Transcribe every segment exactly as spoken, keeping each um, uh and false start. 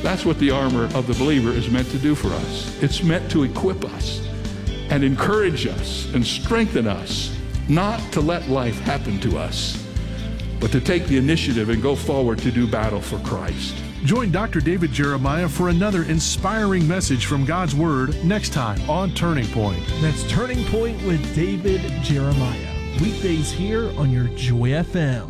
That's what the armor of the believer is meant to do for us. It's meant to equip us and encourage us and strengthen us, not to let life happen to us, but to take the initiative and go forward to do battle for Christ. Join Doctor David Jeremiah for another inspiring message from God's Word next time on Turning Point. That's Turning Point with David Jeremiah. Weekdays here on your Joy F M.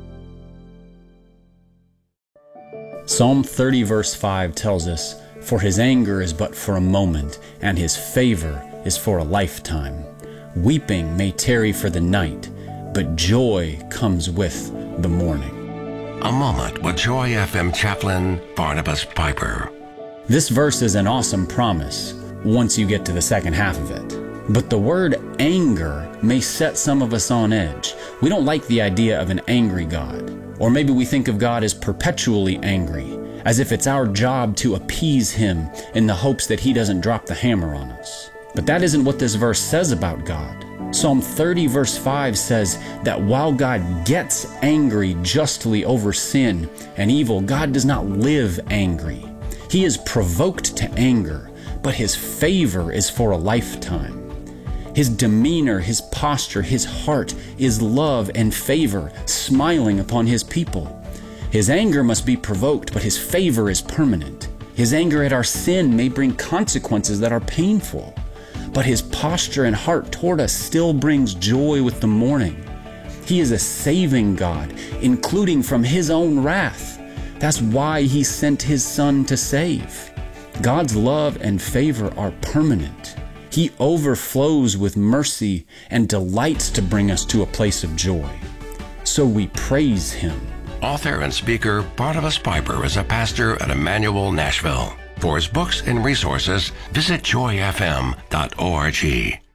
Psalm thirty verse five tells us, "For his anger is but for a moment, and his favor is for a lifetime. Weeping may tarry for the night, but joy comes with the morning." A moment with Joy F M chaplain Barnabas Piper. This verse is an awesome promise once you get to the second half of it. But the word anger may set some of us on edge. We don't like the idea of an angry God. Or maybe we think of God as perpetually angry, as if it's our job to appease him in the hopes that he doesn't drop the hammer on us. But that isn't what this verse says about God. Psalm thirty verse five says that while God gets angry justly over sin and evil, God does not live angry. He is provoked to anger, but his favor is for a lifetime. His demeanor, his posture, his heart is love and favor, smiling upon his people. His anger must be provoked, but his favor is permanent. His anger at our sin may bring consequences that are painful, but his posture and heart toward us still brings joy with the morning. He is a saving God, including from his own wrath. That's why he sent his Son to save. God's love and favor are permanent. He overflows with mercy and delights to bring us to a place of joy. So we praise him. Author and speaker Barnabas Piper is a pastor at Emmanuel, Nashville. For his books and resources, visit joy f m dot org.